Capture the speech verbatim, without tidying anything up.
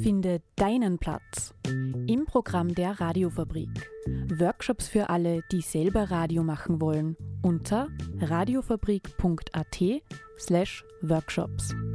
Finde deinen Platz im Programm der Radiofabrik. Workshops für alle, die selber Radio machen wollen, unter radiofabrik punkt at slash workshops.